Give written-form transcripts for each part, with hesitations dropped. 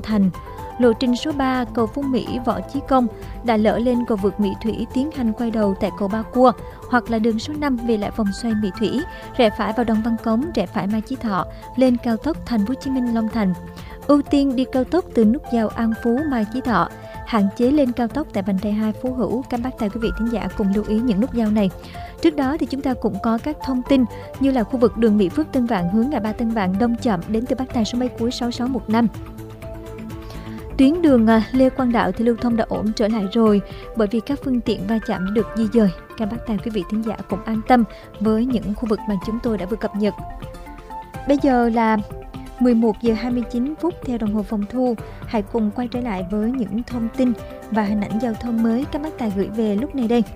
Thành. Lộ trình số 3, cầu Phú Mỹ Võ Chí Công đã lỡ lên cầu vượt Mỹ Thủy tiến hành quay đầu tại cầu Ba Cua, hoặc là đường số 5 về lại vòng xoay Mỹ Thủy, rẽ phải vào Đồng Văn Cống, rẽ phải Mai Chí Thọ, lên cao tốc Thành phố Hồ Chí Minh Long Thành. Ưu tiên đi cao tốc từ nút giao An Phú Mai Chí Thọ, hạn chế lên cao tốc tại vành đai 2 Phú Hữu. Các bác tài quý vị thính giả cùng lưu ý những nút giao này. Trước đó thì chúng ta cũng có các thông tin như là khu vực đường Mỹ Phước Tân Vạn hướng ngã ba Tân Vạn đông chậm đến từ bác tài số máy cuối 6615. Tuyến đường Lê Quang Đạo thì lưu thông đã ổn trở lại rồi, bởi vì các phương tiện va chạm đã được di dời. Các bác tài quý vị thính giả cũng an tâm với những khu vực mà chúng tôi đã vừa cập nhật. Bây giờ là 11 giờ 29 phút theo đồng hồ phòng thu. Hãy cùng quay trở lại với những thông tin và hình ảnh giao thông mới các bác tài gửi về lúc này đây.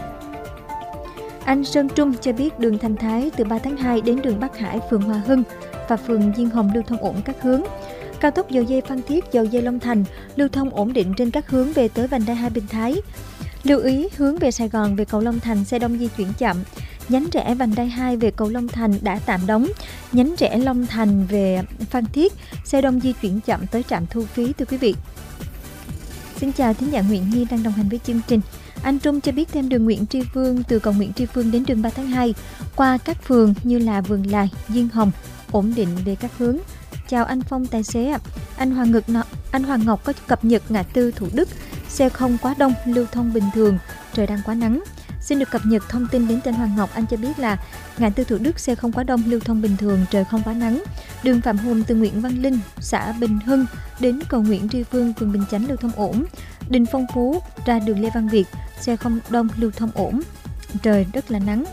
Anh Sơn Trung cho biết đường Thành Thái từ 3 tháng 2 đến đường Bắc Hải, phường Hòa Hưng và phường Diên Hồng lưu thông ổn các hướng. Cao tốc dầu dây Phan Thiết, dầu dây Long Thành lưu thông ổn định trên các hướng về tới vành đai 2 Bình Thái. Lưu ý hướng về Sài Gòn về cầu Long Thành xe đông di chuyển chậm. Nhánh rẽ vành đai 2 về cầu Long Thành đã tạm đóng. Nhánh rẽ Long Thành về Phan Thiết xe đông di chuyển chậm tới trạm thu phí thưa quý vị. Xin chào thính giả Nguyễn Nhi đang đồng hành với chương trình. Anh Trung cho biết thêm đường Nguyễn Tri Phương từ cầu Nguyễn Tri Phương đến đường 3 tháng 2 qua các phường như là Vườn Lài, Diên Hồng ổn định về các hướng. Chào anh Phong tài xế ạ. Anh Hoàng Ngọc có cập nhật ngã tư Thủ Đức, xe không quá đông, lưu thông bình thường, trời đang quá nắng. Xin được cập nhật thông tin đến tên Hoàng Ngọc, anh cho biết là ngã tư Thủ Đức xe không quá đông, lưu thông bình thường, trời không quá nắng. Đường Phạm Hùng từ Nguyễn Văn Linh, xã Bình Hưng đến cầu Nguyễn Tri Phương, phường Bình Chánh lưu thông ổn. Đình Phong Phú ra đường Lê Văn Việt, xe không đông, lưu thông ổn, trời rất là nắng.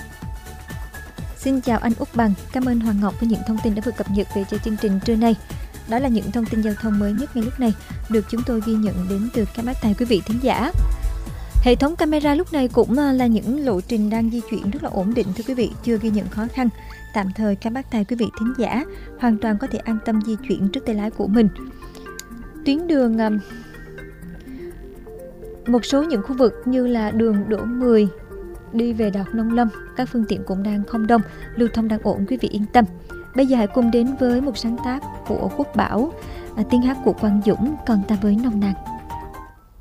Xin chào anh Úc Bằng, cảm ơn Hoàng Ngọc với những thông tin đã vừa cập nhật về cho chương trình trưa nay. Đó là những thông tin giao thông mới nhất ngay lúc này được chúng tôi ghi nhận đến từ các bác tài quý vị thính giả. Hệ thống camera lúc này cũng là những lộ trình đang di chuyển rất là ổn định thưa quý vị, chưa ghi nhận khó khăn. Tạm thời các bác tài quý vị thính giả hoàn toàn có thể an tâm di chuyển trước tay lái của mình. Tuyến đường một số những khu vực như là đường Đỗ 10 đi về Đào Nông Lâm, các phương tiện cũng đang không đông, lưu thông đang ổn, quý vị yên tâm. Bây giờ hãy cùng đến với một sáng tác của Quốc Bảo, tiếng hát của Quang Dũng, Còn Ta Với Nồng Nàn.